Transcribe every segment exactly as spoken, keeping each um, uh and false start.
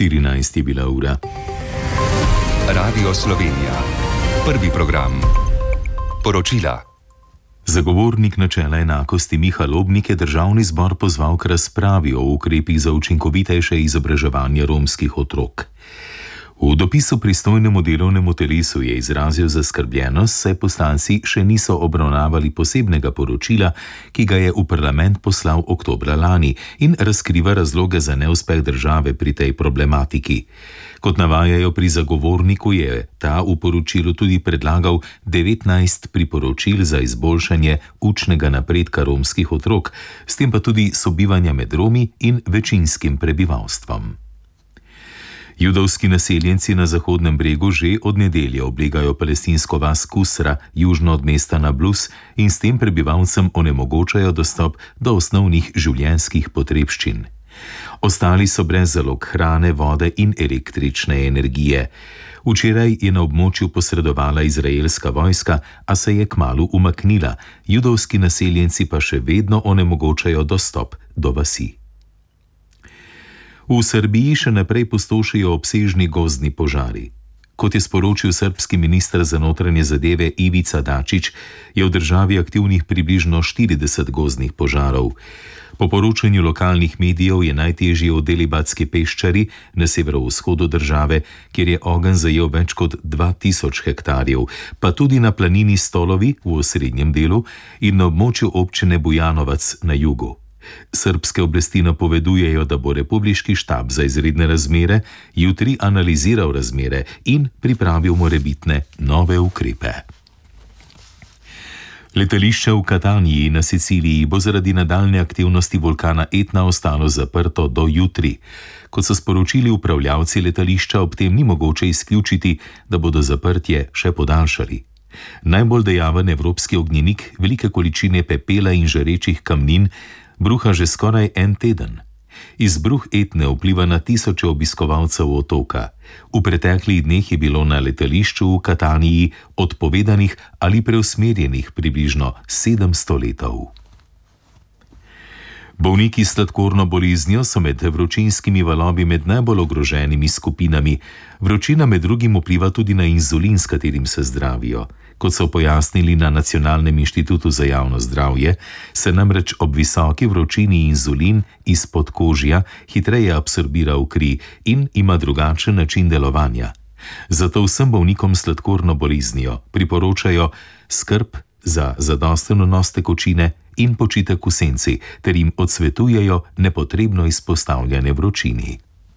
štirinajst je bila ura. Radio Slovenija. Prvi program. Poročila. Zagovornik načela enakosti Miha Lobnik je državni zbor pozval k razpravi o ukrepih za učinkovitejše izobraževanje romskih otrok. V dopisu pristojnemu delovnemu telesu je izrazil zaskrbljenost, saj poslanci še niso obravnavali posebnega poročila, ki ga je v parlament poslal oktobra lani in razkriva razloge za neuspeh države pri tej problematiki. Kot navajajo pri zagovorniku, je ta v poročilu tudi predlagal devetnajst priporočil za izboljšanje učnega napredka romskih otrok, s tem pa tudi sobivanja med Romi in večinskim prebivalstvom. Judovski naseljenci na Zahodnem bregu že od nedelje oblegajo palestinsko vas Kusra, južno od mesta Nablus, in s tem prebivalcem onemogočajo dostop do osnovnih življenjskih potrebščin. Ostali so brez zalog hrane, vode in električne energije. Včeraj je na območju posredovala izraelska vojska, a se je kmalu umaknila, judovski naseljenci pa še vedno onemogočajo dostop do vasi. V Srbiji še naprej pustošijo obsežni gozdni požari. Kot je sporočil srbski minister za notranje zadeve Ivica Dačić, je v državi aktivnih približno štirideset gozdnih požarov. Po poročanju lokalnih medijev je najtežje v Delibatski peščari na severovzhodu države, kjer je ogenj zajel več kot dva tisoč hektarjev, pa tudi na planini Stolovi v osrednjem delu in na območju občine Bujanovac na jugu. Srbske oblasti napovedujejo, da bo republiški štab za izredne razmere jutri analiziral razmere in pripravil morebitne nove ukrepe. Letališče v Kataniji na Siciliji bo zaradi nadaljne aktivnosti vulkana Etna ostalo zaprto do jutri. Kot so sporočili upravljavci letališča, ob tem ni mogoče izključiti, da bodo zaprtje še podaljšali. Najbolj dejaven evropski ognjenik, velike količine pepela in žarečih kamnin, bruha že skoraj en teden. Izbruh Etne vpliva na tisoče obiskovalcev otoka. V preteklih dneh je bilo na letališču v Kataniji odpovedanih ali preusmerjenih približno sedemsto letov. Bolniki s sladkorno boleznijo so med vročinskimi valovi med najbolj ogroženimi skupinami. Vročina med drugim vpliva tudi na inzulin, s katerim se zdravijo. Kot so pojasnili na Nacionalnem inštitutu za javno zdravje, se namreč ob visoki vročini inzulin iz podkožja hitreje absorbira v kri in ima drugačen način delovanja. Zato vsem bolnikom s sladkorno boleznijo priporočajo skrb za zadosten vnos tekočine in počitek v senci, ter jim odsvetujejo nepotrebno izpostavljanje vročini.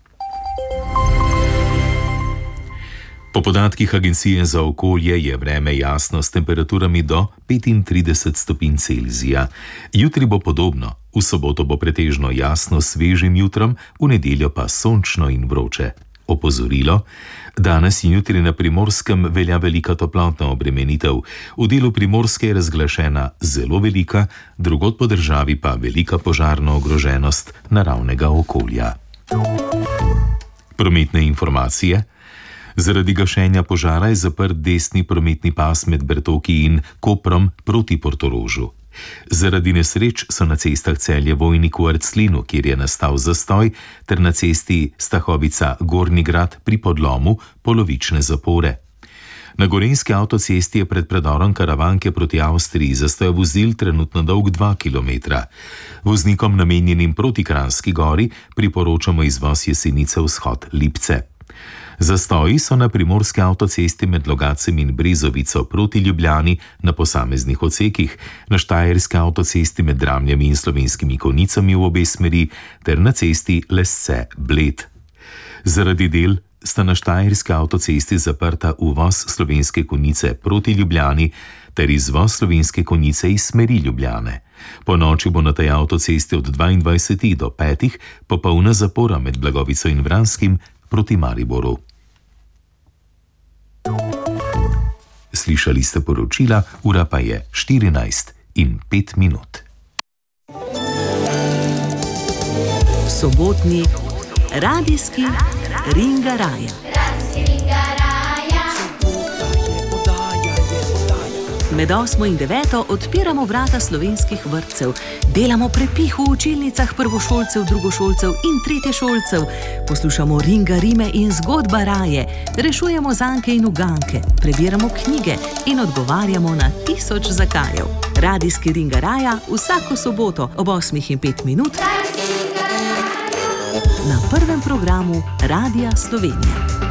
Po podatkih Agencije za okolje je vreme jasno s temperaturami do petintrideset stopinj Celzija. Jutri bo podobno, v soboto bo pretežno jasno s svežim jutrom, v nedeljo pa sončno in vroče. Opozorilo: danes in jutri na Primorskem velja velika toplotna obremenitev. V delu Primorske je razglašena zelo velika, drugod po državi pa velika požarna ogroženost naravnega okolja. Prometne informacije. Zaradi gašenja požara je zaprt desni prometni pas med Bertoki in Koprom proti Portorožu. Zaradi nesreč so na cestah Celje-Vojnik v Arclinu, kjer je nastal zastoj, ter na cesti Stahovica-Gornji Grad pri Podlomu polovične zapore. Na gorenjski avtocesti je pred predorom Karavanke proti Avstriji zastoj vozil trenutno dolg dva kilometra. Voznikom namenjenim proti Kranjski gori priporočamo izvoz Jesenice vzhod Lipce. Zastoji so na primorski avtocesti med Logacem in Brezovico proti Ljubljani na posameznih odsekih, na štajerski avtocesti med Dramljami in Slovenskimi Konjicami v obe smeri ter na cesti Lesce-Bled. Zaradi del sta na štajerski avtocesti zaprta uvoz Slovenske Konjice proti Ljubljani ter izvoz Slovenske Konjice iz smeri Ljubljane. Po noči bo na tej avtocesti od dvaindvajsetih do petih popolna zapora med Blagovico in Vranskim proti Mariboru. Slišali ste poročila, ura pa je štirinajst in pet minut. Sobotni radijski Ringaraja. Med osmo in deveto odpiramo vrata slovenskih vrtcev. Delamo prepih v učilnicah prvošolcev, drugošolcev in tretješolcev, poslušamo ringarime in zgodba raje, rešujemo zanke in uganke, prebiramo knjige in odgovarjamo na tisoč zakajev. Radijski Ringaraja vsako soboto ob osmih in pet minut na prvem programu Radia Slovenija.